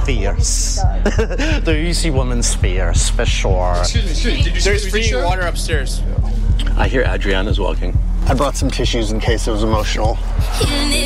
fierce. Do you see women's fierce for sure? Excuse me. Did you There's free water upstairs. I hear Adriana's walking. I brought some tissues in case it was emotional.